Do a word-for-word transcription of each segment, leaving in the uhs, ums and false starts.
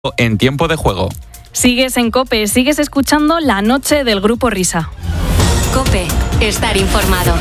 En Tiempo de Juego. Sigues en COPE, sigues escuchando La Noche del Grupo Risa. COPE, estar informado.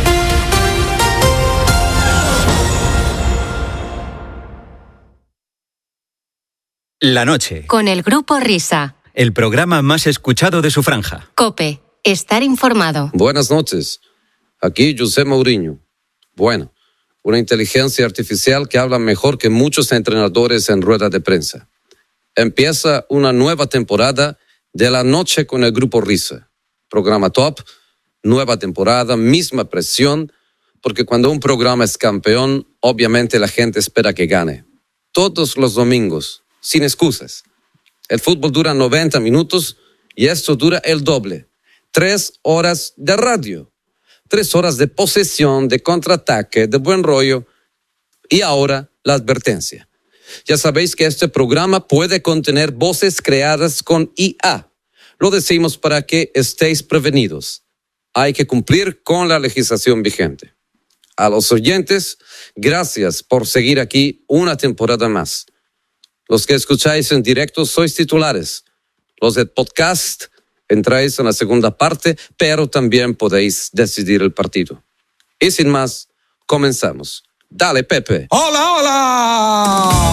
La Noche. Con el Grupo Risa. El programa más escuchado de su franja. COPE, estar informado. Buenas noches. Aquí José Mourinho. Bueno, una inteligencia artificial que habla mejor que muchos entrenadores en rueda de prensa. Empieza una nueva temporada de La Noche con el Grupo Risa. Programa top, nueva temporada, misma presión, porque cuando un programa es campeón, obviamente la gente espera que gane. Todos los domingos, sin excusas. El fútbol dura noventa minutos y esto dura el doble. Tres horas de radio. Tres horas de posesión, de contraataque, de buen rollo. Y ahora la advertencia. Ya sabéis que este programa puede contener voces creadas con I A. Lo decimos para que estéis prevenidos. Hay que cumplir con la legislación vigente. A los oyentes, gracias por seguir aquí una temporada más. Los que escucháis en directo sois titulares. Los de podcast entráis en la segunda parte, pero también podéis decidir el partido. Y sin más, comenzamos. Dale, Pepe. ¡Hola, hola!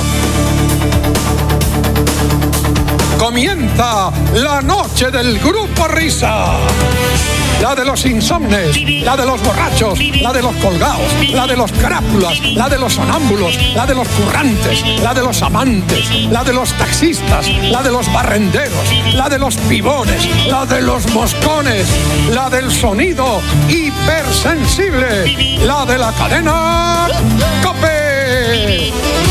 Comienza La Noche del Grupo Risa. La de los insomnes, la de los borrachos, la de los colgados, la de los carápulas, la de los sonámbulos, la de los currantes, la de los amantes, la de los taxistas, la de los barrenderos, la de los pibones, la de los moscones, la del sonido hipersensible, la de la cadena COPE.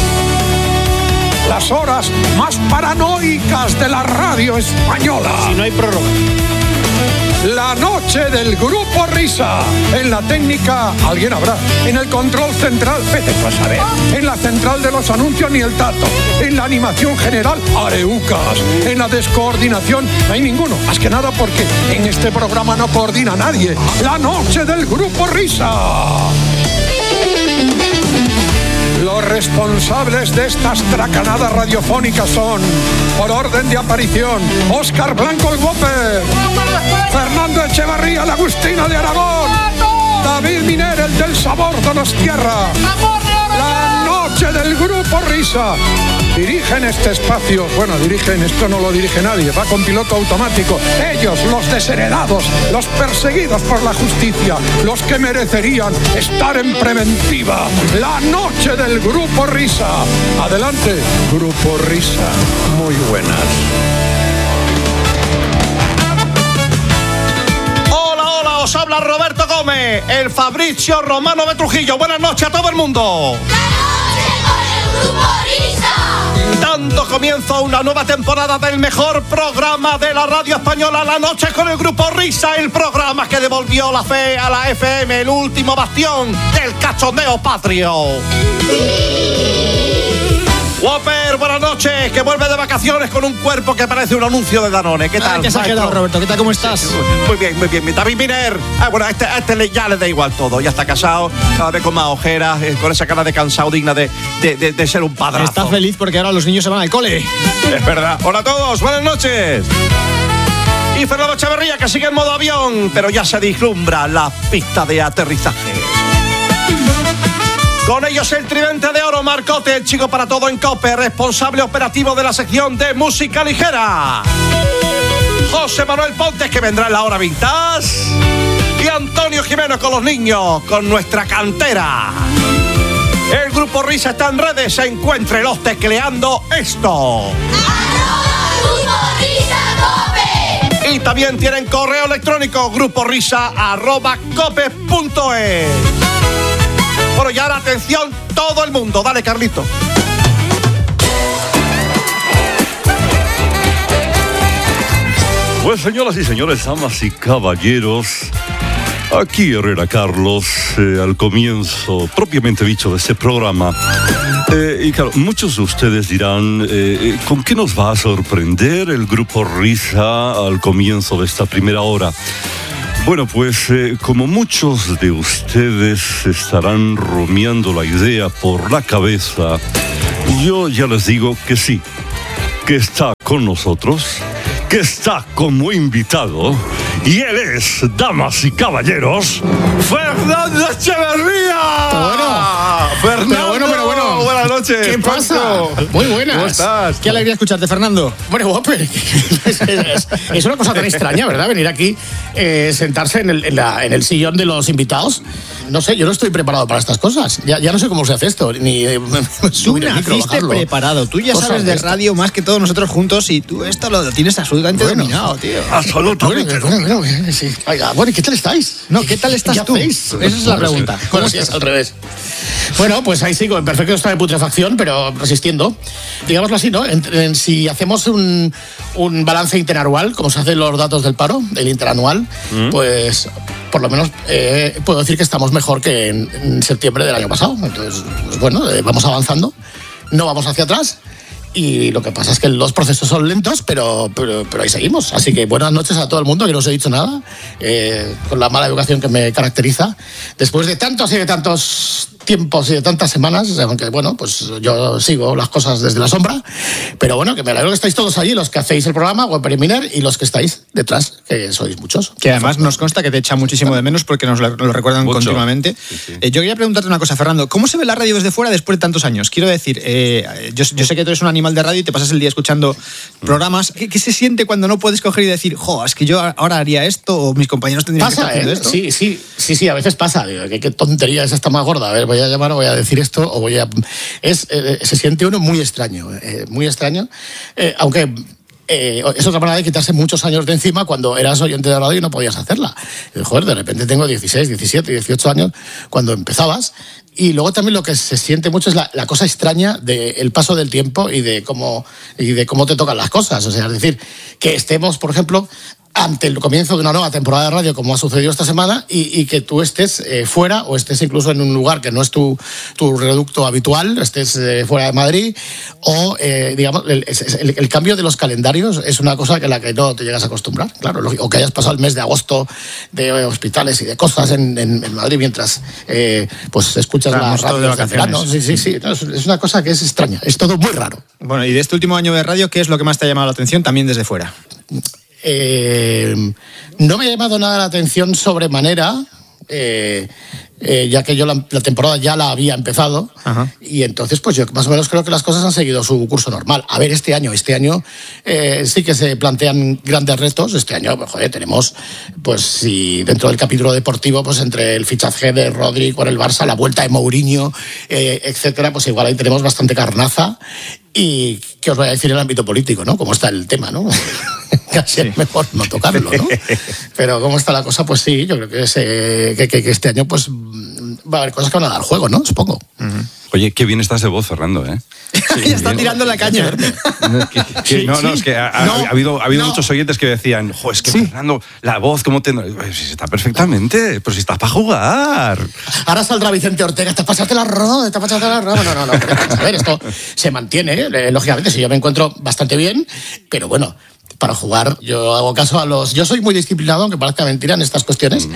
Las horas más paranoicas de la radio española. Si no hay prórroga. La Noche del Grupo Risa. En la técnica, alguien habrá. En el control central, vete tú a saber. En la central de los anuncios, ni el tato. En la animación general, areucas. En la descoordinación, no hay ninguno. Más que nada porque en este programa no coordina nadie. La Noche del Grupo Risa. Los responsables de estas tracanadas radiofónicas son, por orden de aparición, Óscar Blanco el Whopper, Fernando Echevarría la Agustina de Aragón, David Miner el del Sabor Donostierra. La Noche del Grupo Risa. Dirigen este espacio, bueno, dirigen, esto no lo dirige nadie, va con piloto automático. Ellos, los desheredados, los perseguidos por la justicia, los que merecerían estar en preventiva. La Noche del Grupo Risa. Adelante, Grupo Risa. Muy buenas. Hola, hola, os habla Roberto Gómez, el Fabricio Romano de Trujillo. Buenas noches a todo el mundo. Dando comienzo a una nueva temporada del mejor programa de la radio española, La Noche con el Grupo Risa, el programa que devolvió la fe a la F M, el último bastión del cachondeo patrio. Whopper, buenas noches, que vuelve de vacaciones con un cuerpo que parece un anuncio de Danone. ¿Qué tal? Ah, ¿qué se ha quedado, Roberto? ¿Qué tal? ¿Cómo estás? Sí, muy bien, muy bien. David Miner. Ah, bueno, a este, a este le, ya le da igual todo. Ya está casado, cada vez con más ojeras, eh, con esa cara de cansado digna de, de, de, de ser un padrazo. Está feliz porque ahora los niños se van al cole. Es verdad. Hola a todos, buenas noches. Y Fernando Echeverría, que sigue en modo avión, pero ya se vislumbra la pista de aterrizaje. Con ellos el tridente de oro, Marcote, el chico para todo en COPE, responsable operativo de la sección de música ligera. José Manuel Pontes, que vendrá en la hora vintage. Y Antonio Jiménez con los niños, con nuestra cantera. El Grupo Risa está en redes, se encuentre los tecleando esto. Y también tienen correo electrónico, gruporisa arroba cope punto es. Bueno, y ahora atención todo el mundo. Dale, Carlito. Pues señoras y señores, damas y caballeros, aquí Herrera Carlos, eh, al comienzo propiamente dicho de este programa. Eh, y claro, muchos de ustedes dirán, eh, ¿con qué nos va a sorprender el Grupo Risa al comienzo de esta primera hora? Bueno, pues eh, como muchos de ustedes estarán rumiando la idea por la cabeza, yo ya les digo que sí. que está con nosotros, que está como invitado, y él es, damas y caballeros, Fernando Echeverría. Pero bueno, Fernando, pero bueno, pero bueno. Buenas noches. ¿Qué pasa? Paco. Muy buenas. ¿Cómo estás? Qué alegría escucharte, Fernando. Bueno, Whopper, es, es, es una cosa tan extraña, ¿verdad? Venir aquí, eh, sentarse en el, en, la, en el sillón de los invitados. No sé, yo no estoy preparado para estas cosas. Ya, ya no sé cómo se hace esto, ni eh, Tú subir el micro, naciste bajarlo. preparado. Tú ya Cosas sabes de de radio más que todos nosotros juntos y tú esto lo tienes absolutamente Bueno. dominado, tío. Absolutamente. Bueno, bueno, bueno, sí. Oiga, bueno, ¿y qué tal estáis? No, ¿qué tal estás ¿Qué tú? hacéis? Esa es la pregunta. ¿Cómo bueno, sí, es al revés. Bueno, pues ahí sigo, en perfecto estado de putrefacción, pero resistiendo. Digámoslo así, ¿no? En, en, si hacemos un, un balance interanual, como se hacen los datos del paro, el interanual, mm. pues por lo menos eh, puedo decir que estamos mejor que en, en septiembre del año pasado. Entonces, pues bueno, eh, vamos avanzando, no vamos hacia atrás. Y lo que pasa es que los procesos son lentos, pero, pero, pero ahí seguimos. Así que buenas noches a todo el mundo, que no os he dicho nada, eh, con la mala educación que me caracteriza. Después de tantos y de tantos tiempos y de tantas semanas, aunque bueno, pues yo sigo las cosas desde la sombra, pero bueno, que me alegro que estáis todos allí, los que hacéis el programa, Whopper y Miner, y los que estáis detrás, que sois muchos. Que además nos consta que te echa muchísimo de menos porque nos lo, lo recuerdan Mucho. continuamente. Sí, sí. Eh, yo quería preguntarte una cosa, Fernando. ¿Cómo se ve la radio desde fuera después de tantos años? Quiero decir, eh, yo, yo sé que tú eres un animal de radio y te pasas el día escuchando programas. ¿Qué, qué se siente cuando no puedes coger y decir, jo, es que yo ahora haría esto o mis compañeros tendrían Pasa, que estar haciendo ¿eh? esto? Sí, sí, sí, sí, a veces pasa. Digo, ¿qué, qué tontería es esta más gorda? A ver, voy a llamar, voy a decir esto o voy a... Es, eh, se siente uno muy extraño, eh, muy extraño, eh, aunque... Eh, es otra manera de quitarse muchos años de encima cuando eras oyente de radio y no podías hacerla. Eh, joder, de repente tengo dieciséis, diecisiete, dieciocho años cuando empezabas. Y luego también lo que se siente mucho es la, la cosa extraña del paso del tiempo y de cómo y de cómo te tocan las cosas. O sea, es decir, que estemos, por ejemplo, ante el comienzo de una nueva temporada de radio, como ha sucedido esta semana, y, y que tú estés eh, fuera o estés incluso en un lugar que no es tu, tu reducto habitual, estés eh, fuera de Madrid, o, eh, digamos, el, el, el cambio de los calendarios es una cosa que la que no te llegas a acostumbrar, claro, o que hayas pasado el mes de agosto de hospitales y de cosas en, en, en Madrid mientras eh, pues escuchas Estamos la radio de verano. Sí, sí, sí, no, es una cosa que es extraña, es todo muy raro. Bueno, y de este último año de radio, ¿qué es lo que más te ha llamado la atención también desde fuera? Eh, no me ha llamado nada la atención sobremanera, eh, eh, ya que yo la, la temporada ya la había empezado. Ajá. Y entonces pues yo más o menos creo que las cosas han seguido su curso normal. A ver, este año, este año eh, sí que se plantean grandes retos. Este año, pues, joder, tenemos, pues si dentro del capítulo deportivo, pues entre el fichaje de Rodri con el Barça, la vuelta de Mourinho, eh, etcétera, pues igual ahí tenemos bastante carnaza. Y qué os voy a decir en el ámbito político, ¿no? Cómo está el tema, ¿no? Casi sí. Es mejor no tocarlo, ¿no? Pero cómo está la cosa, pues sí, yo creo que, ese, que, que, que este año pues va a haber cosas que van a dar juego, ¿no? Supongo. Uh-huh. Oye, qué bien estás de voz, Fernando, ¿eh? Sí, ya está tirando la caña. No, que, que, sí, no, no, es que ha, no, ha habido, ha habido no. muchos oyentes que decían, jo, es que sí. Fernando, la voz, ¿cómo te...? Pues, está perfectamente, pero si estás para jugar. Ahora saldrá Vicente Ortega, te pasaste la roda, te pasaste la roda. No, no, no, pero, a ver, esto se mantiene, eh, lógicamente, si yo me encuentro bastante bien, pero bueno... Para jugar, yo hago caso a los... Yo soy muy disciplinado, aunque parezca mentira en estas cuestiones, mm.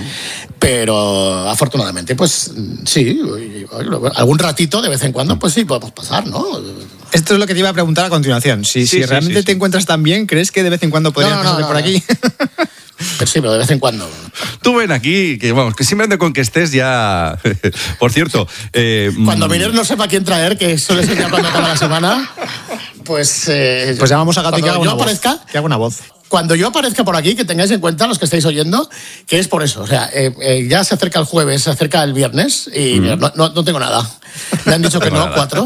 pero afortunadamente, pues sí, algún ratito de vez en cuando, pues sí, podemos pasar, ¿no? Esto es lo que te iba a preguntar a continuación. Si, sí, si sí, realmente sí, te sí. encuentras tan bien, ¿crees que de vez en cuando podrías no, no, pasar no, por no, aquí? Pero sí, pero de vez en cuando. Tú ven aquí, que vamos, que simplemente con que estés ya... Por cierto... Eh, cuando Miner no sepa quién traer, que suele ser ya cuando acaba la semana, pues... Eh, pues llamamos a Gato y que haga yo una aparezca, voz. Que haga una voz. Cuando yo aparezca por aquí, que tengáis en cuenta, los que estáis oyendo, que es por eso. O sea, eh, eh, ya se acerca el jueves, se acerca el viernes y mm. no, no, no tengo nada. Me han dicho que no, cuatro.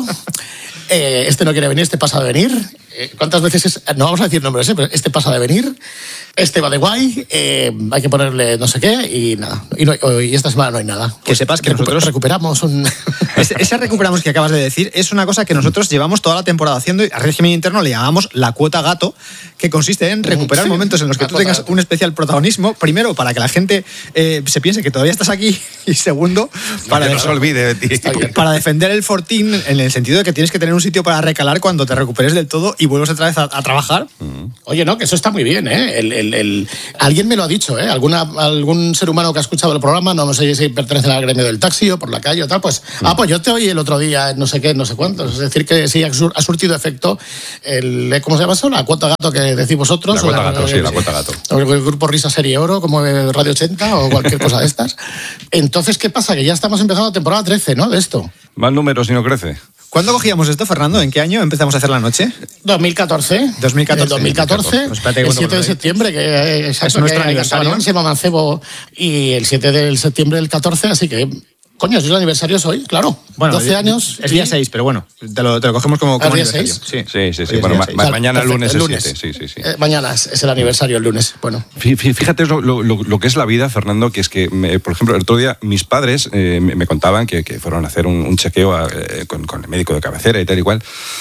Eh, este no quiere venir, este pasa de venir. Eh, ¿Cuántas veces es? No vamos a decir nombres, ¿eh? Pero este pasa de venir. Este va de guay. Eh, hay que ponerle no sé qué y nada. Y, no, y esta semana no hay nada. Que pues sepas que recu- nosotros recuperamos un... Ese, ese recuperamos que acabas de decir es una cosa que nosotros llevamos toda la temporada haciendo y a régimen interno le llamamos la cuota gato, que consiste en recuperar sí, momentos en los que tú tengas gato. un especial protagonismo, primero para que la gente eh, se piense que todavía estás aquí y segundo para, no, no se olvide de ti. para defender el fortín en el sentido de que tienes que tener un sitio para recalar cuando te recuperes del todo y vuelves otra vez a, a trabajar. Mm. Oye, no, que eso está muy bien, ¿eh? El, el, el... Alguien me lo ha dicho, ¿eh? Alguna, algún ser humano que ha escuchado el programa, no sé si pertenece al gremio del taxi o por la calle o tal, pues, mm. ah, pues yo te oí el otro día, no sé qué, no sé cuántos. Es decir, que sí ha, sur, ha surtido efecto el, ¿cómo se llama eso? La cuota gato que decís vosotros. La cuota la, gato, sí, la cuota gato. O el grupo Risa Serie Oro, como Radio ochenta o cualquier cosa de estas. Entonces, ¿qué pasa? Que ya estamos empezando temporada trece, ¿no? De esto. Más números y no crece. ¿Cuándo cogíamos esto, Fernando? ¿En qué año empezamos a hacer la noche? dos mil catorce. dos mil catorce. El dos mil catorce, pues el siete de septiembre, que exacto, es nuestro que aniversario. Se llama Mancebo, y el siete de septiembre del catorce, así que... Coño, es el aniversario es hoy, claro. Bueno, doce años. Es día seis, pero bueno, te lo, te lo cogemos como, como día aniversario. seis? Sí, sí, sí. Bueno, ma- ma- mañana el lunes es el siete. Sí, sí, sí. Eh, mañana es, es el aniversario, el lunes. Bueno. Fíjate lo, lo, lo que es la vida, Fernando, que es que, me, por ejemplo, el otro día mis padres eh, me, me contaban que, que fueron a hacer un, un chequeo a, eh, con, con el médico de cabecera y tal y cual.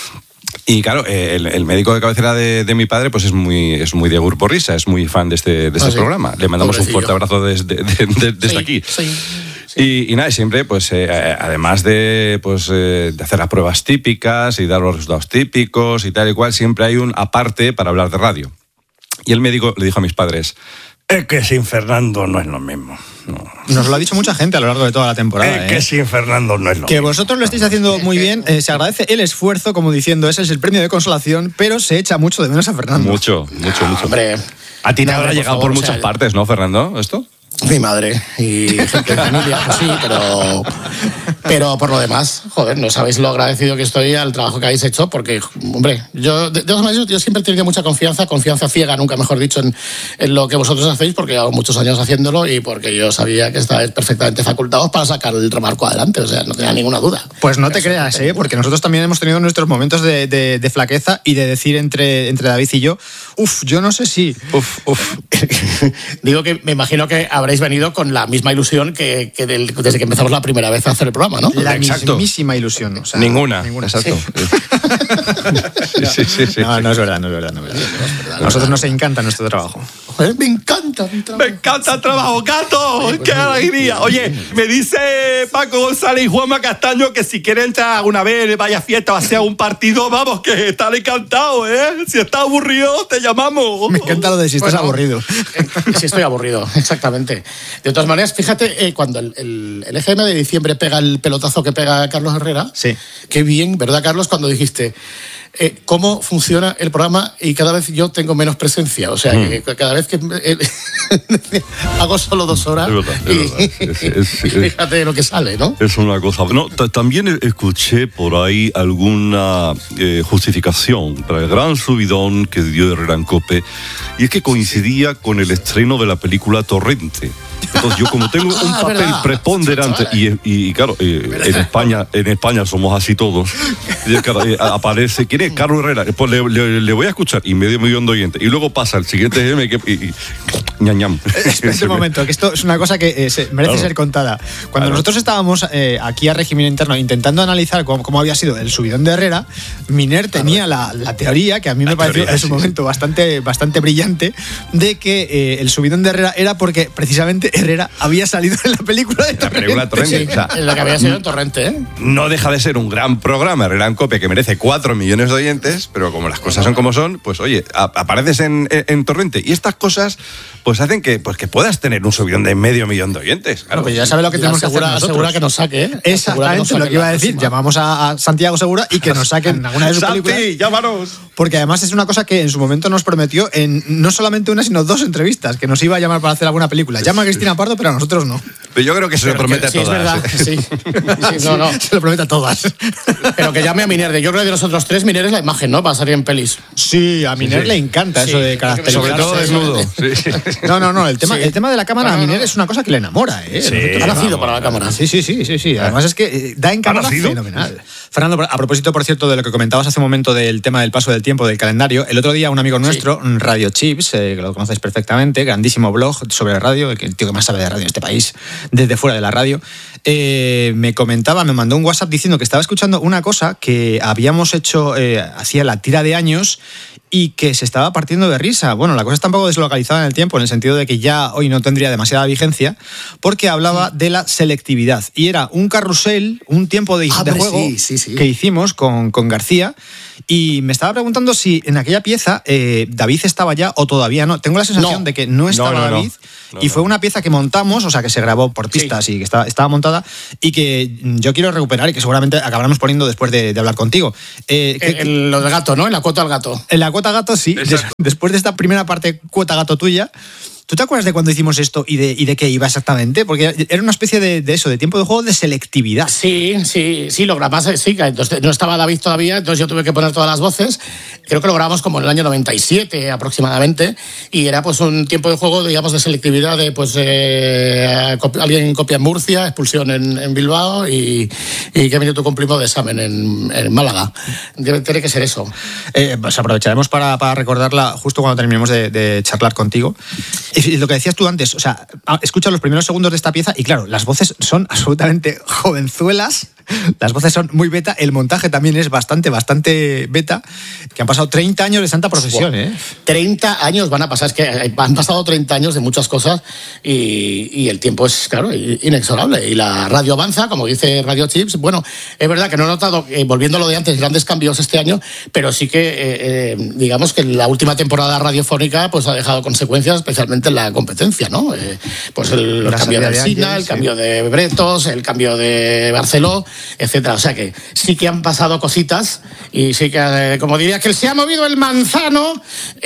Y claro, el, el médico de cabecera de, de mi padre pues es muy, es muy de Grupo Risa, es muy fan de este, de este ah, sí. programa. Le mandamos Pobrecillo. un fuerte abrazo desde, de, de, desde sí, aquí. Sí. Y, y nada, siempre, pues eh, además de, pues, eh, de hacer las pruebas típicas y dar los resultados típicos y tal y cual, siempre hay un aparte para hablar de radio. Y el médico le dijo a mis padres, es que sin Fernando no es lo mismo. No. Nos lo ha dicho mucha gente a lo largo de toda la temporada. Es que ¿eh? sin Fernando no es lo Que mismo. vosotros lo estáis haciendo muy bien, eh, se agradece el esfuerzo, como diciendo, ese es el premio de consolación, pero se echa mucho de menos a Fernando. Mucho, mucho, mucho. Hombre, a ti te habrá por llegado favor, por muchas o sea, partes, ¿no, Fernando? ¿Esto? Mi madre y gente de familia, pues sí, pero, pero por lo demás, joder, no sabéis lo agradecido que estoy al trabajo que habéis hecho, porque, hombre, yo, de, de todas maneras, yo siempre he tenido mucha confianza, confianza ciega, nunca mejor dicho, en, en lo que vosotros hacéis, porque llevo muchos años haciéndolo y porque yo sabía que estáis perfectamente facultados para sacar el remarco adelante, o sea, no tenía ninguna duda. Pues no te Eso, creas, ¿eh? Porque nosotros también hemos tenido nuestros momentos de, de, de flaqueza y de decir entre, entre David y yo, uff, yo no sé si... Uf, uf. Digo que me imagino que habréis venido con la misma ilusión que, que del, desde que empezamos la primera vez a hacer el programa, ¿no? La Exacto. mismísima ilusión. O sea, ninguna. Ninguna. Exacto. Sí, sí, sí, sí, no, sí. no es verdad, no es verdad. No es verdad. A nosotros nos encanta nuestro trabajo. Joder, me encanta mi trabajo. Me encanta el trabajo, gato. ¡Qué alegría! Oye, me dice Paco González y Juanma Castaño que si quiere entrar alguna vez, vaya fiesta o hacer un partido, vamos, que están encantados, ¿eh? Si estás aburrido, te llamamos. Me encanta lo de si estás Bueno, aburrido. Eh, si estoy aburrido, exactamente. De todas maneras, fíjate, eh, cuando el, el, el E G M de diciembre pega el pelotazo que pega Carlos Herrera, sí. Qué bien, ¿verdad, Carlos? Cuando dijiste... Eh, cómo funciona el programa y cada vez yo tengo menos presencia. O sea, mm. que cada vez que eh, hago solo dos horas es verdad, es y, verdad. Es, es, y fíjate lo que sale, ¿no? Es una cosa... No, t- también escuché por ahí alguna eh, justificación para el gran subidón que dio Herrera en COPE, y es que coincidía con el estreno de la película Torrente. Entonces yo como tengo un ah, papel verdad. preponderante y, y, y claro, eh, en España en España somos así todos, y, claro, eh, aparece, ¿quién es? Carlos Herrera, pues le, le, le voy a escuchar y medio millón de oyentes y luego pasa el siguiente G M y, y ñam, ñam. Espera un momento, que esto es una cosa que eh, se, merece claro. ser contada. Cuando claro. nosotros estábamos eh, aquí a régimen interno intentando analizar cómo, cómo había sido el subidón de Herrera, Miner tenía la, la teoría, que a mí me la pareció teoría, en su sí. momento bastante, bastante brillante, de que eh, el subidón de Herrera era porque precisamente Herrera había salido en la película de Torrente. La película de Torrente. Sí, o sea, en la que había sido en Torrente, ¿eh? No deja de ser un gran programa, Herrera en COPE, que merece cuatro millones de oyentes, pero como las cosas son como son, pues oye, a, apareces en, en, en Torrente y estas cosas pues hacen que, pues, que puedas tener un subidón de medio millón de oyentes. Claro, pues ya sabe lo que tenemos asegura, que hacer nosotros. Asegura que nos saque, ¿eh? Exactamente nos saque lo que iba a decir. próxima. Llamamos a, a Santiago Segura y que nos saquen alguna de sus Santi, películas. llámanos. Porque además es una cosa que en su momento nos prometió en no solamente una, sino dos entrevistas, que nos iba a llamar para hacer alguna película. Llama a Cristina Pardo, pero a nosotros no. Pero yo creo que se lo promete a sí, todas. Es verdad, ¿eh? sí. sí no, no. Se lo promete a todas. Pero que llame a Miner. Yo creo que de los otros tres, Miner es la imagen, ¿no? Va a salir en pelis. Sí, a Miner sí, sí. le encanta sí, eso de caracterizarse. Sobre todo desnudo. Sí. No, no, no. El tema, sí. el tema de la cámara no, no, a Miner no. es una cosa que le enamora, ¿eh? Sí, ha nacido para la cámara. Sí, sí, sí, sí, sí. Además es que eh, da en cámara fenomenal. Fernando, a propósito, por cierto, de lo que comentabas hace un momento del tema del paso del tiempo, del calendario, el otro día un amigo nuestro, sí. Radio Chips, eh, que lo conocéis perfectamente, grandísimo blog sobre radio, el tío que más sabe de radio en este país, desde fuera de la radio, eh, me comentaba, me mandó un WhatsApp diciendo que estaba escuchando una cosa que habíamos hecho eh, hacía la tira de años y que se estaba partiendo de risa. Bueno, la cosa está un poco deslocalizada en el tiempo, en el sentido de que ya hoy no tendría demasiada vigencia, porque hablaba de la selectividad. Y era un carrusel, un tiempo de, de juego sí, sí, sí. que hicimos con, con García, y me estaba preguntando si en aquella pieza eh, David estaba ya o todavía no. Tengo la sensación No. de que no estaba No, no, no. David, No, y no. fue una pieza que montamos, o sea, que se grabó por pistas y que estaba, estaba montada, y que yo quiero recuperar y que seguramente acabaremos poniendo después de, de hablar contigo. Eh, que- El, lo del gato, ¿no? En la cuota del gato. en la cuota gato, sí. Des- después de esta primera parte cuota gato tuya, ¿tú te acuerdas de cuando hicimos esto y de, y de qué iba exactamente? Porque era una especie de, de eso, de tiempo de juego de selectividad. Sí, sí, sí, lo grabamos, sí, que entonces no estaba David todavía, entonces yo tuve que poner todas las voces. Creo que lo grabamos como en el año noventa y siete aproximadamente, y era pues un tiempo de juego, digamos, de selectividad de pues eh, copi- alguien copia en Murcia, expulsión en, en Bilbao y, y qué minuto cumplimos de examen en, en Málaga. Debe, tiene que ser eso. Eh, pues aprovecharemos para, para recordarla justo cuando terminemos de, de charlar contigo. Y lo que decías tú antes, o sea, escucha los primeros segundos de esta pieza y claro, las voces son absolutamente jovenzuelas, las voces son muy beta, el montaje también es bastante, bastante beta, que han pasado treinta años de santa procesión, ¿eh? treinta años van a pasar, es que han pasado treinta años de muchas cosas y, y el tiempo es, claro, inexorable. Y la radio avanza, como dice Radio Chips. Bueno, es verdad que no he notado, eh, volviendo a lo de antes, grandes cambios este año, pero sí que, eh, eh, digamos que la última temporada radiofónica pues ha dejado consecuencias, especialmente en la competencia, ¿no? Eh, pues el, La cambio salida de de Alsina, Ángel, el sí. cambio de Bretos, el cambio de Barceló, etcétera. O sea que sí que han pasado cositas y sí que, eh, como diría, que se ha movido el manzano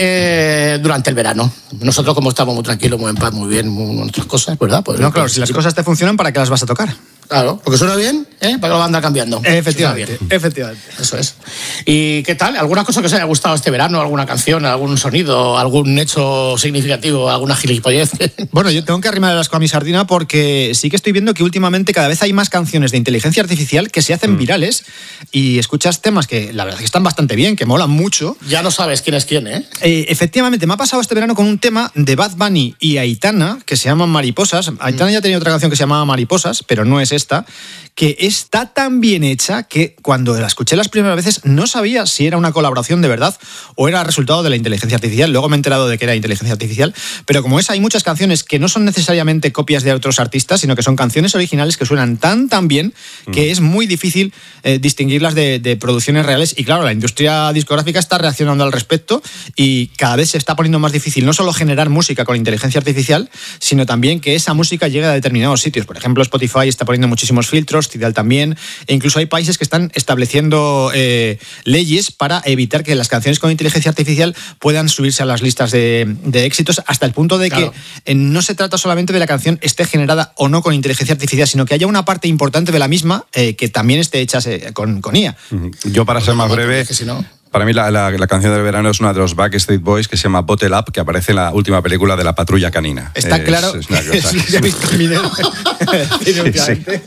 eh, durante el verano. Nosotros, como estamos muy tranquilos, muy en paz, muy bien, muy, nuestras cosas, ¿verdad? Pues, No, claro, pues, si las sí. cosas te funcionan, ¿para qué las vas a tocar? Claro, porque suena bien, ¿eh? Para que lo va a andar cambiando. Efectivamente, Suena bien. efectivamente. Eso es. ¿Y qué tal? ¿Alguna cosa que os haya gustado este verano? ¿Alguna canción, algún sonido, algún hecho significativo, alguna gilipollez? Bueno, yo tengo que arrimar el asco a mi sardina porque sí que estoy viendo que últimamente cada vez hay más canciones de inteligencia artificial que se hacen Mm. virales y escuchas temas que la verdad es que están bastante bien, que molan mucho. Ya no sabes quién es quién, ¿eh? Eh, efectivamente, me ha pasado este verano con un tema de Bad Bunny y Aitana que se llama Mariposas. Aitana ya tenía otra canción que se llamaba Mariposas, pero no es esta, que está tan bien hecha que cuando la escuché las primeras veces no sabía si era una colaboración de verdad o era resultado de la inteligencia artificial. Luego me he enterado de que era inteligencia artificial, pero como es, hay muchas canciones que no son necesariamente copias de otros artistas, sino que son canciones originales que suenan tan tan bien que es muy difícil eh, distinguirlas de, de producciones reales. Y claro, la industria discográfica está reaccionando al respecto y cada vez se está poniendo más difícil no solo generar música con inteligencia artificial, sino también que esa música llegue a determinados sitios. Por ejemplo, Spotify está poniendo muchísimos filtros, Tidal también, e incluso hay países que están estableciendo eh, leyes para evitar que las canciones con inteligencia artificial puedan subirse a las listas de, de éxitos, hasta el punto de Claro. que eh, no se trata solamente de la canción esté generada o no con inteligencia artificial, sino que haya una parte importante de la misma eh, que también esté hecha eh, con, con I A. Yo, para ser más breve, Que si no... para mí la, la- la canción del verano es una de los Backstreet Boys que se llama Bottle Up, que aparece en la última película de La Patrulla Canina. Está Es- claro es una cosa- que he visto Miner decir últimamente.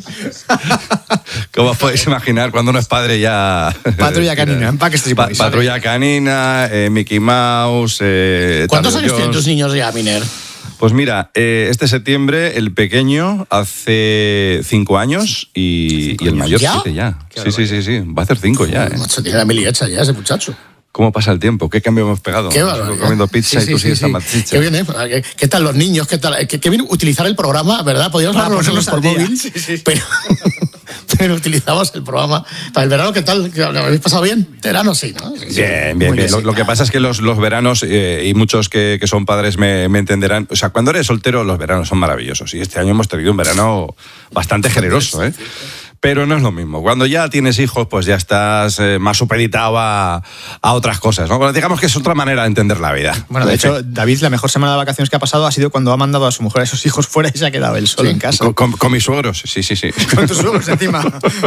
Como os podéis imaginar, cuando uno es padre ya... Patrulla Canina, Backstreet Pa- Boys. Patrulla Canina, eh, Mickey Mouse... eh, ¿Cuántos Thunder años tienen Jones. tus niños ya, Miner? Pues mira, eh, este septiembre el pequeño hace cinco años y, y el mayor ¿Ya? siete ya. Sí, sí, sí, sí, va a hacer cinco ya. ¿eh? Macho, tiene la mili hecha ya ese muchacho. ¿Cómo pasa el tiempo? ¿Qué cambio hemos pegado? Qué Nosotros barbaridad. comiendo pizza Sí, y tú sí, sigues sí, tan sí. machicha. Qué bien, ¿eh? ¿Qué, qué tal los niños? ¿Qué tal? Qué, qué bien utilizar el programa, ¿verdad? Podríamos Para hacerlos ponernos por al día. móvil, Sí, sí. pero, pero utilizamos el programa. Para el verano, ¿qué tal? ¿Lo habéis pasado bien? Verano sí, ¿no? Sí, sí. Bien, bien, Muy bien. Lo, sí, lo que claro. pasa es que los, los veranos, eh, y muchos que, que son padres me, me entenderán, o sea, cuando eres soltero los veranos son maravillosos. Y este año hemos tenido un verano bastante generoso, ¿eh? Pero no es lo mismo. Cuando ya tienes hijos, pues ya estás eh, más supeditado a, a otras cosas, ¿no? Bueno, digamos que es otra manera de entender la vida. Bueno, de hecho, David, la mejor semana de vacaciones que ha pasado ha sido cuando ha mandado a su mujer a esos hijos fuera y se ha quedado él solo en casa. Con, con- con mis suegros, sí, sí, sí. Con tus suegros encima.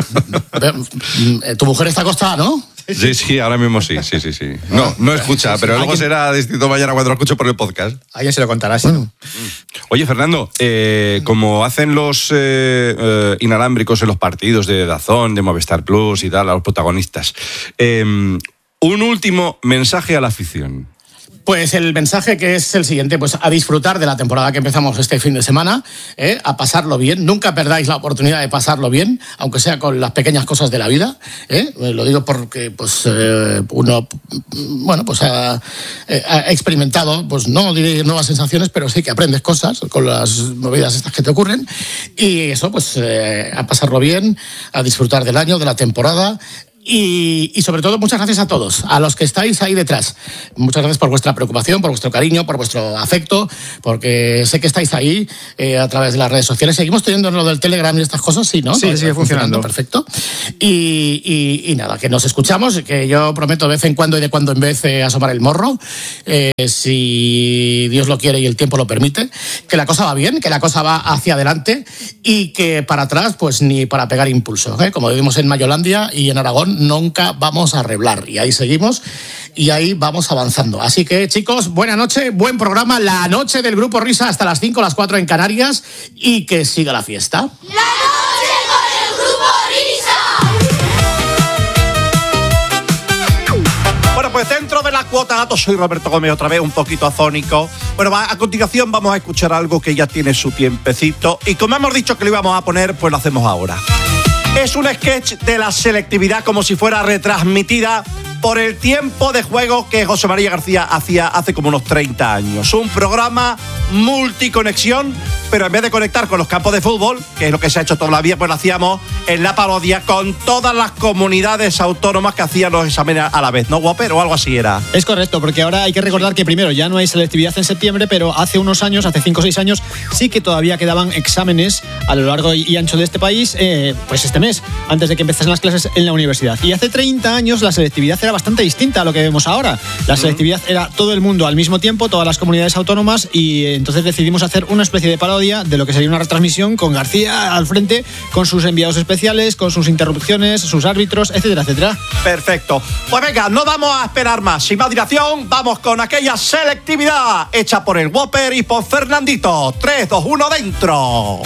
Eh, Tu mujer está acostada, ¿no? Sí, sí, ahora mismo sí, sí, sí, sí. No, no escucha, pero luego ¿Alguien- será distinto mañana cuando lo escucho por el podcast. Alguien se lo contará, si no. Oye, Fernando, eh, como hacen los eh, eh, inalámbricos en los partidos de Dazón, de Movistar Plus y tal, a los protagonistas, eh, un último mensaje a la afición. Pues el mensaje que es el siguiente, pues a disfrutar de la temporada que empezamos este fin de semana, ¿eh? A pasarlo bien, nunca perdáis la oportunidad de pasarlo bien, aunque sea con las pequeñas cosas de la vida, ¿eh? Lo digo porque pues eh, uno, bueno, pues ha, ha experimentado, pues no diré nuevas sensaciones, pero sí que aprendes cosas con las movidas estas que te ocurren, y eso, pues eh, a pasarlo bien, a disfrutar del año, de la temporada. Y, y sobre todo, muchas gracias a todos, a los que estáis ahí detrás. Muchas gracias por vuestra preocupación, por vuestro cariño, por vuestro afecto, porque sé que estáis ahí eh, a través de las redes sociales. Seguimos teniendo lo del Telegram y estas cosas, sí, ¿no? Sí, ¿no? sigue funcionando. Perfecto. Y, y, y nada, que nos escuchamos, que yo prometo de vez en cuando y de cuando en vez eh, asomar el morro, eh, si Dios lo quiere y el tiempo lo permite, que la cosa va bien, que la cosa va hacia adelante y que para atrás, pues ni para pegar impulso, ¿eh? Como vivimos en Mayolandia y en Aragón, nunca vamos a reblar. Y ahí seguimos y ahí vamos avanzando. Así que, chicos, buena noche, buen programa, la noche del Grupo Risa hasta las cinco, las cuatro en Canarias, y que siga la fiesta. ¡La noche con el Grupo Risa! Bueno, pues dentro de la cuota gato, soy Roberto Gómez, otra vez un poquito afónico. Bueno, va, a continuación vamos a escuchar algo que ya tiene su tiempecito, y como hemos dicho que lo íbamos a poner, pues lo hacemos ahora. Es un sketch de la selectividad como si fuera retransmitida por el tiempo de juego que José María García hacía hace como unos treinta años. Un programa multiconexión, pero en vez de conectar con los campos de fútbol, que es lo que se ha hecho toda la vida, pues lo hacíamos en la parodia con todas las comunidades autónomas que hacían los exámenes a la vez, ¿no, Whopper? O algo así era. Es correcto, porque ahora hay que recordar que primero ya no hay selectividad en septiembre, pero hace unos años, hace cinco o seis años, sí que todavía quedaban exámenes a lo largo y ancho de este país, eh, pues este mes, antes de que empezasen las clases en la universidad. Y hace treinta años la selectividad era bastante distinta a lo que vemos ahora. La selectividad era todo el mundo al mismo tiempo, todas las comunidades autónomas, y entonces decidimos hacer una especie de parodia de lo que sería una retransmisión con García al frente, con sus enviados especiales, con sus interrupciones, sus árbitros, etcétera, etcétera. Perfecto. Pues venga, no vamos a esperar más. Sin más dilación, vamos con aquella selectividad hecha por el Whopper y por Fernandito. tres, dos, uno, dentro.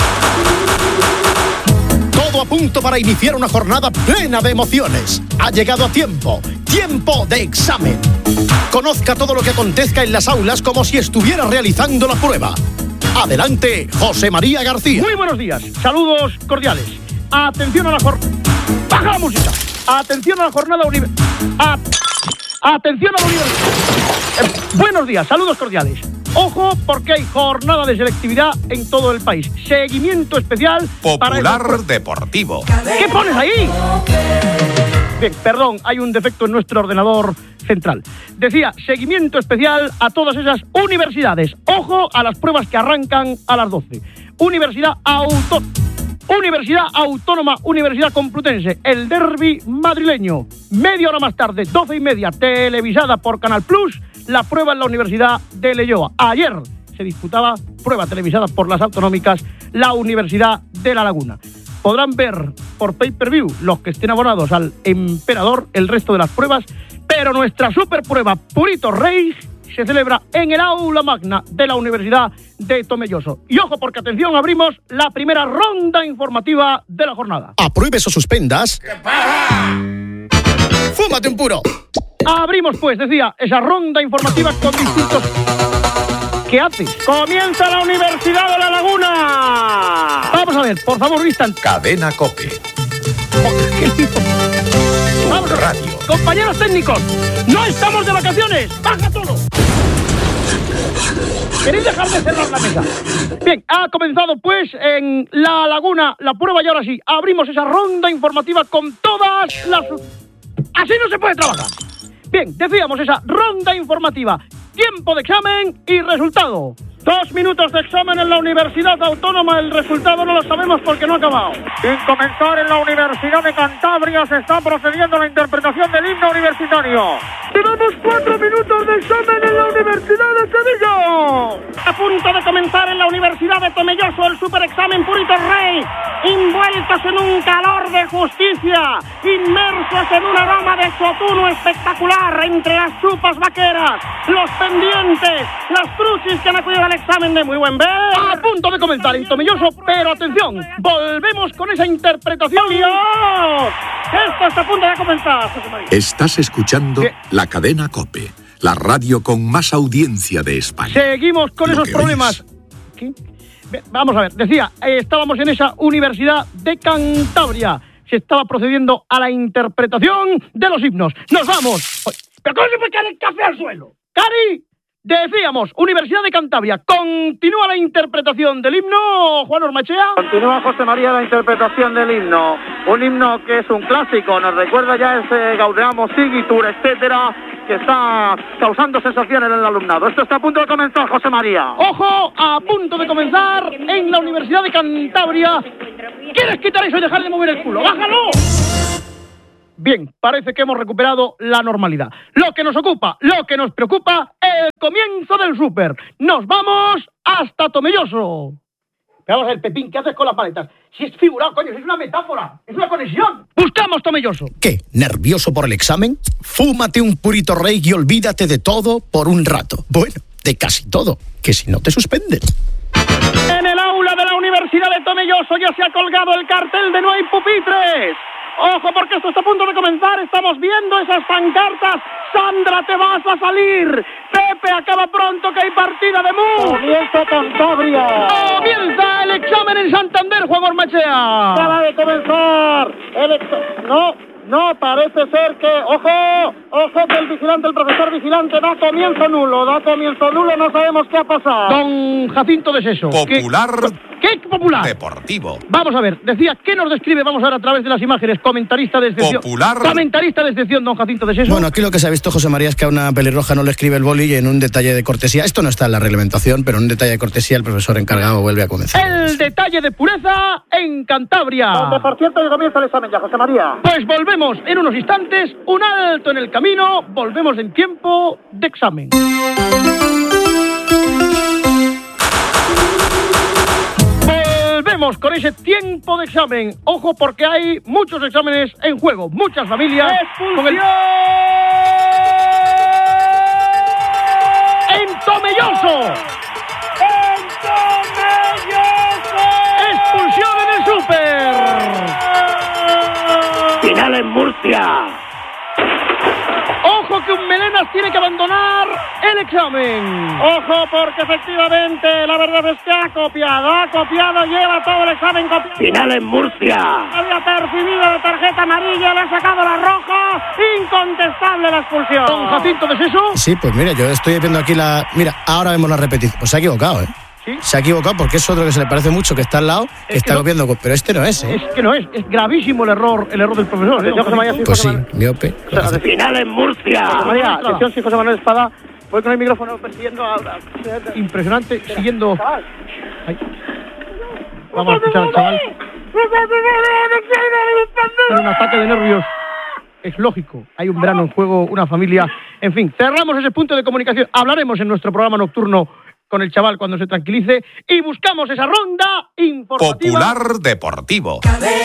Todo a punto para iniciar una jornada plena de emociones. Ha llegado a tiempo. Tiempo de examen. Conozca todo lo que acontezca en las aulas como si estuviera realizando la prueba. Adelante, José María García. Muy buenos días. Saludos cordiales. Atención a la jornada. ¡Baja la música! Atención a la jornada universitaria. Atención a la universidad. Eh, buenos días. Saludos cordiales. Ojo, porque hay jornada de selectividad en todo el país. Seguimiento especial Popular para el... Deportivo. ¿Qué pones ahí? Bien, perdón, hay un defecto en nuestro ordenador central. Decía, seguimiento especial a todas esas universidades. Ojo a las pruebas que arrancan a las doce. Universidad Autónoma. Universidad Autónoma, Universidad Complutense, el derbi madrileño. Media hora más tarde, doce y media, televisada por Canal Plus, la prueba en la Universidad de Leioa. Ayer se disputaba prueba televisada por las autonómicas, la Universidad de La Laguna. Podrán ver por pay-per-view los que estén abonados al Emperador el resto de las pruebas, pero nuestra super prueba Purito Rey se celebra en el aula magna de la Universidad de Tomelloso. Y ojo, porque atención, abrimos la primera ronda informativa de la jornada. Apruebes o suspendas. ¿Qué pasa? ¡Fúmate un puro! Abrimos, pues, decía, esa ronda informativa con distintos... ¿Qué haces? ¡Comienza la Universidad de La Laguna! Vamos a ver, por favor, vistan. Cadena COPE. Vamos a ver. Radio. Compañeros técnicos, no estamos de vacaciones. ¡Baja todo! ¿Queréis dejar de cerrar la mesa? Bien, ha comenzado pues en La Laguna la prueba y ahora sí, abrimos esa ronda informativa con todas las... Así no se puede trabajar. Bien, decíamos esa ronda informativa. Tiempo de examen y resultado. Dos minutos de examen en la Universidad Autónoma. El resultado no lo sabemos porque no ha acabado. Sin comenzar, en la Universidad de Cantabria se está procediendo a la interpretación del himno universitario. Tenemos cuatro minutos de examen en la Universidad de Sevilla. A punto de comenzar en la Universidad de Tomelloso el superexamen Purito Rey. Envueltos en un calor de justicia. Inmersos en un aroma de sotuno espectacular entre las chupas vaqueras, los pendientes, las truchis que han acudido al examen de muy buen ver. A punto de comenzar en Tomelloso, pero atención, volvemos con esa interpretación. ¡Dios! Esto está a punto de comenzar, José María. Estás escuchando ¿Qué? la cadena COPE, la radio con más audiencia de España. Seguimos con Lo esos que problemas. ¿Qué? Ve- Vamos a ver, decía, eh, estábamos en esa Universidad de Cantabria. Se estaba procediendo a la interpretación de los himnos. ¡Nos vamos! Oye, ¿pero cómo se puede caer el café al suelo? ¡Cari! Decíamos, Universidad de Cantabria, continúa la interpretación del himno, Juan Ormachea. Continúa José María la interpretación del himno, un himno que es un clásico, nos recuerda ya ese Gaudeamo Sigitur, etcétera, que está causando sensación en el alumnado. Esto está a punto de comenzar, José María. Ojo, a punto de comenzar en la Universidad de Cantabria. ¿Quieres quitar eso y dejar de mover el culo? ¡Bájalo! Bien, parece que hemos recuperado la normalidad. Lo que nos ocupa, lo que nos preocupa, el comienzo del súper. Nos vamos hasta Tomelloso. Pero vamos a ver, Pepín, ¿qué haces con las maletas? Si es figurado, coño, si es una metáfora, es una conexión. Buscamos Tomelloso. ¿Qué? ¿Nervioso por el examen? Fúmate un purito rey y olvídate de todo por un rato. Bueno, de casi todo, que si no te suspenden. En el aula de la Universidad de Tomelloso ya se ha colgado el cartel de no hay pupitres. Ojo, porque esto está a punto de comenzar. Estamos viendo esas pancartas. Sandra, te vas a salir. Pepe, acaba pronto que hay partida de mus. Comienza Cantabria. Comienza el examen en Santander, Juan Ormachea. Acaba de comenzar el ex- No, no, parece ser que... ¡Ojo! ¡Ojo que el vigilante, el profesor vigilante da comienzo nulo! Da comienzo nulo, no sabemos qué ha pasado. Don Jacinto de Seso. Popular. ¿Qué, qué popular? Deportivo. Vamos a ver, decía, ¿qué nos describe? Vamos a ver a través de las imágenes. Comentarista de excepción. Popular. Comentarista de excepción, don Jacinto de Seso. Bueno, aquí lo que se ha visto, José María, es que a una pelirroja no le escribe el boli y en un detalle de cortesía, esto no está en la reglamentación, pero en un detalle de cortesía el profesor encargado vuelve a comenzar. El detalle de pureza en Cantabria. Donde, por cierto, ya comienza el examen ya, José María. Pues volvemos en unos instantes, un alto en el camino, volvemos en tiempo de examen. Volvemos con ese tiempo de examen. Ojo, porque hay muchos exámenes en juego, muchas familias. Con el... ¡En Tomelloso! ¡En Tomelloso! ¡Expulsión en el súper! Final en Murcia. ¡Ojo que un Melenas tiene que abandonar el examen! Ojo, porque efectivamente la verdad es que ha copiado, ha copiado, lleva todo el examen copiado. Final en Murcia. Había percibido la tarjeta amarilla, le ha sacado la roja, incontestable la expulsión. ¿Don Jacinto de Seso? Sí, pues mira, yo estoy viendo aquí la... Mira, ahora vemos la repetición. Pues se ha equivocado, ¿eh? ¿Sí? Se ha equivocado porque es otro que se le parece mucho, que está al lado, que está no. copiando, pero este no es, ¿eh? Es que no es, es gravísimo el error, el error del profesor. ¿eh? José María, Pues sí, miope. Final en Murcia. José María, atención, si José Manuel Espada, voy con el micrófono persiguiendo a... Impresionante, siguiendo... Ay. Vamos a escuchar al chaval. Tiene un ataque de nervios. Es lógico, hay un verano en juego, una familia... En fin, cerramos ese punto de comunicación. Hablaremos en nuestro programa nocturno con el chaval cuando se tranquilice y buscamos esa ronda informativa. Popular Deportivo.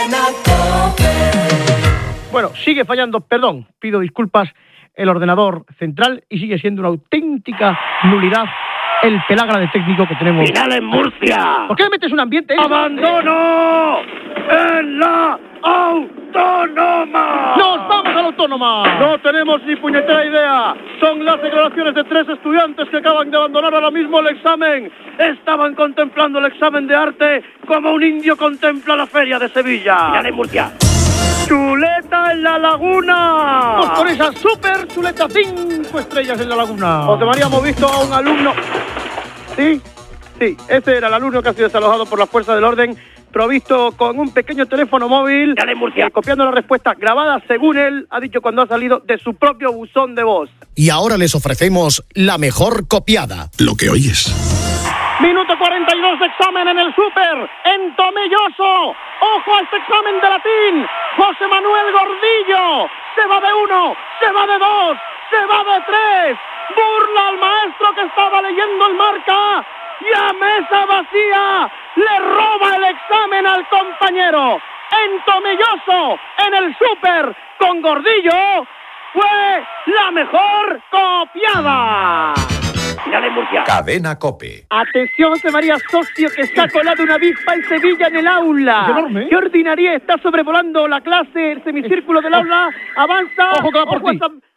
Bueno, sigue fallando, perdón, pido disculpas, el ordenador central y sigue siendo una auténtica nulidad el pelagra de técnico que tenemos. Final en Murcia. ¿Por qué me metes un ambiente? Eh? ¡Abandono en la autónoma! ¡Nos vamos a la autónoma! No tenemos ni puñetera idea. Son las declaraciones de tres estudiantes que acaban de abandonar ahora mismo el examen. Estaban contemplando el examen de arte como un indio contempla la feria de Sevilla. Final en Murcia. ¡Chuleta en la laguna! Vamos con esa super chuleta, cinco estrellas en la laguna. José María, hemos visto a un alumno... ¿Sí? Sí, ese era el alumno que ha sido desalojado por las fuerzas del orden, provisto con un pequeño teléfono móvil, en Murcia, copiando la respuesta grabada, según él ha dicho cuando ha salido, de su propio buzón de voz. Y ahora les ofrecemos la mejor copiada. Lo que oyes. Minuto cuarenta y dos de examen en el súper, en Tomelloso. Ojo a este examen de latín. José Manuel Gordillo. Se va de uno, se va de dos, se va de tres. Burla al maestro que estaba leyendo el marca. Y a mesa vacía le roba el examen al compañero. En Tomelloso, en el súper, con Gordillo, fue la mejor copiada. Final en Murcia. Cadena COPE. Atención, José María, socio, que se ha colado una avispa en Sevilla en el aula. Es enorme, ¿eh? ¿Qué ordinaria está sobrevolando la clase, el semicírculo del aula? Avanza. Ojo que va por ti. hasta,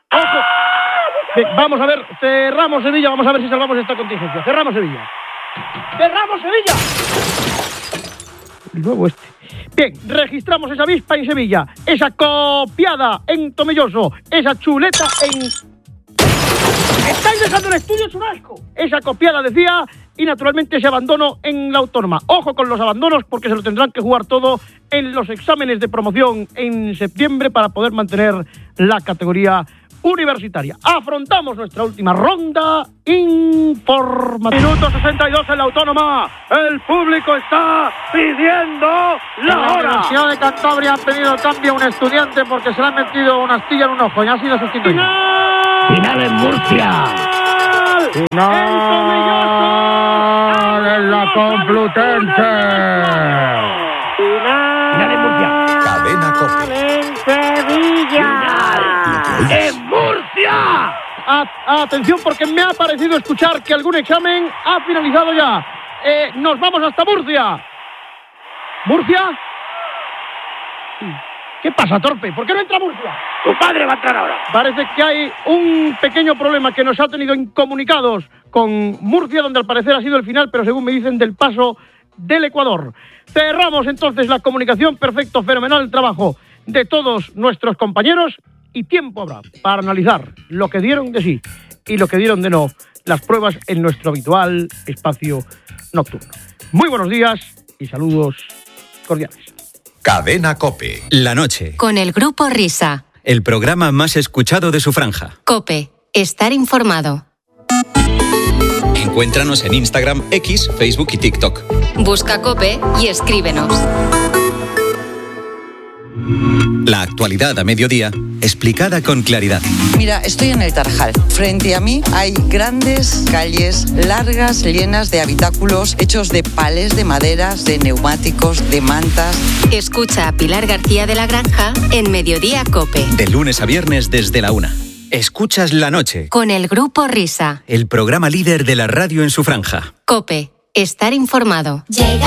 Ojo. Bien, vamos a ver, cerramos Sevilla, vamos a ver si salvamos esta contingencia. Cerramos Sevilla. ¡Cerramos Sevilla! El nuevo este. Bien, registramos esa avispa en Sevilla, esa copiada en Tomelloso, esa chuleta en... ¡Estáis dejando el estudio, es un asco! Esa copiada, decía, y naturalmente ese abandono en la autónoma. Ojo con los abandonos porque se lo tendrán que jugar todo en los exámenes de promoción en septiembre para poder mantener la categoría universitaria. Afrontamos nuestra última ronda informativa. Minuto sesenta y dos en la autónoma. El público está pidiendo la En la hora. Universidad de Cantabria han pedido cambio a un estudiante porque se le han metido una astilla en un ojo y ha sido sustituido. Final en Murcia. Final en la Complutense. Final en Murcia. Cadena COPE. en Sevilla. ¡En Murcia! A- atención porque me ha parecido escuchar que algún examen ha finalizado ya. Eh, nos vamos hasta Murcia. ¿Murcia? ¿Qué pasa, torpe? ¿Por qué no entra Murcia? Tu padre va a entrar ahora. Parece que hay un pequeño problema que nos ha tenido incomunicados con Murcia, donde al parecer ha sido el final, pero según me dicen, del paso del Ecuador. Cerramos entonces la comunicación. Perfecto, fenomenal el trabajo de todos nuestros compañeros y tiempo habrá para analizar lo que dieron de sí y lo que dieron de no las pruebas en nuestro habitual espacio nocturno. Muy buenos días y saludos cordiales. Cadena COPE. La noche. Con el Grupo Risa. El programa más escuchado de su franja. COPE. Estar informado. Encuéntranos en Instagram, X, Facebook y TikTok. Busca COPE y escríbenos. La actualidad a mediodía, explicada con claridad. Mira, estoy en el Tarajal. Frente a mí hay grandes calles largas, llenas de habitáculos hechos de palés de maderas, de neumáticos, de mantas. Escucha a Pilar García de la Granja en Mediodía COPE. De lunes a viernes desde la una. Escuchas La Noche, Con el Grupo Risa. el programa líder de la radio en su franja. COPE. Estar informado. Llega